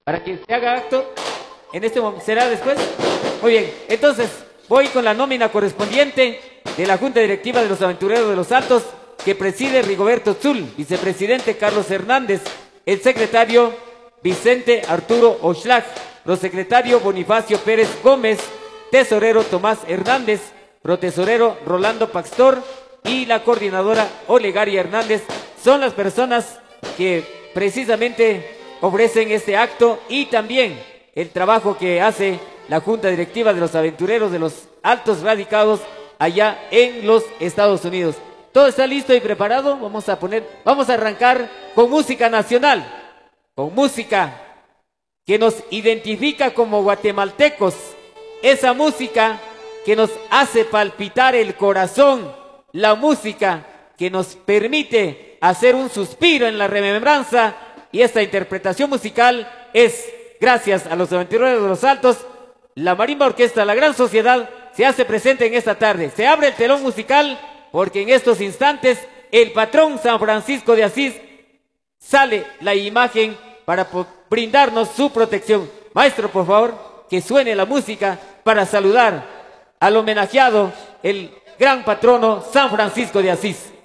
para que se haga acto. En este momento, ¿será después? Muy bien, entonces voy con la nómina correspondiente de la Junta Directiva de los Aventureros de los Altos, que preside Rigoberto Zul, vicepresidente Carlos Hernández, el secretario Vicente Arturo Oxlack, prosecretario Bonifacio Pérez Gómez, tesorero Tomás Hernández, protesorero Rolando Pastor y la coordinadora Olegaria Hernández. Son las personas que precisamente ofrecen este acto y también el trabajo que hace la Junta Directiva de los Aventureros de los Altos radicados allá en los Estados Unidos. ¿Todo está listo y preparado? Vamos a arrancar con música nacional, con música que nos identifica como guatemaltecos, esa música que nos hace palpitar el corazón, la música que nos permite hacer un suspiro en la remembranza, y esta interpretación musical es gracias a los Aventureros de los Altos. La Marimba Orquesta La Gran Sociedad se hace presente en esta tarde. Se abre el telón musical porque en estos instantes el patrón San Francisco de Asís sale la imagen para brindarnos su protección. Maestro, por favor, que suene la música para saludar al homenajeado, el gran patrono San Francisco de Asís.